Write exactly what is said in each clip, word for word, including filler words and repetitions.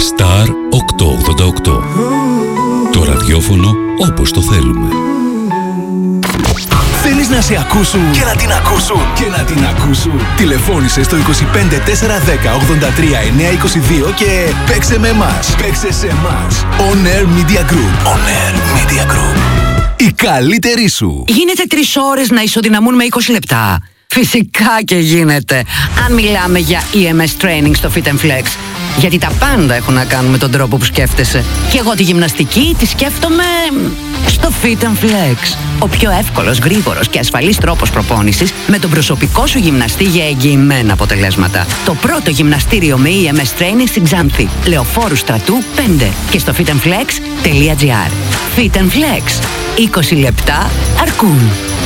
Star οκτακόσια ογδόντα οκτώ. Το ραδιόφωνο όπως το θέλουμε. Θέλεις να σε ακούσουν και να την ακούσουν και να την ακούσουν. Τηλεφώνησε στο είκοσι πέντε τετρακόσια δέκα ογδόντα τρία εννιακόσια είκοσι δύο και παίξε με εμάς. Παίξε σε εμάς. On Air Media Group. On Air Media Group. Η καλύτερη σου. Γίνεται τρεις ώρες να ισοδυναμούν με είκοσι λεπτά. Φυσικά και γίνεται. Αν μιλάμε για ι εμ ες training στο Fit and Flex. Γιατί τα πάντα έχουν να κάνουν με τον τρόπο που σκέφτεσαι. Και εγώ τη γυμναστική τη σκέφτομαι στο Fit and Flex. Ο πιο εύκολος, γρήγορος και ασφαλής τρόπος προπόνησης με τον προσωπικό σου γυμναστή για εγγυημένα αποτελέσματα. Το πρώτο γυμναστήριο με ι εμ ες Training στην Ξάνθη. Λεωφόρου Στρατού πέντε και στο fit and flex τελεία gr. Fit and Flex. είκοσι λεπτά αρκούν.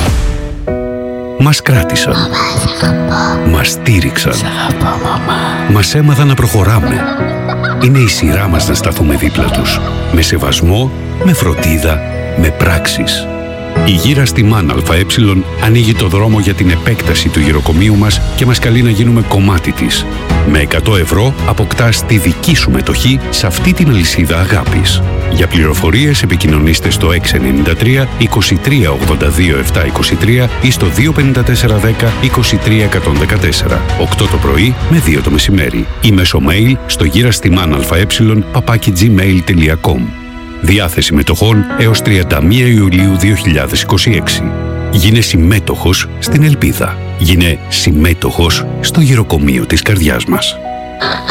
Μας κράτησαν. Μας στήριξαν. Μας έμαθαν να προχωράμε. Είναι η σειρά μας να σταθούμε δίπλα τους. Με σεβασμό, με φροντίδα, με πράξεις. Η γύρα στη ΜΑΝ ΑΕ ανοίγει το δρόμο για την επέκταση του γυροκομείου μας και μας καλεί να γίνουμε κομμάτι της. Με εκατό ευρώ αποκτάς τη δική σου μετοχή σε αυτή την αλυσίδα αγάπης. Για πληροφορίες επικοινωνήστε στο έξι εννιά τρία είκοσι τρία ογδόντα δύο επτακόσια είκοσι τρία ή στο δύο πέντε τέσσερα δέκα είκοσι τρία εκατόν δεκατέσσερα. οκτώ το πρωί με δύο το μεσημέρι. Ή μέσω mail στο γύραστημάν αε παπάκι gmail τελεία com. Διάθεση μετοχών έως τριάντα μία Ιουλίου δύο χιλιάδες είκοσι έξι. Γίνε συμμέτοχος στην ελπίδα. Γίνε συμμέτοχος στο γυροκομείο της καρδιάς μας.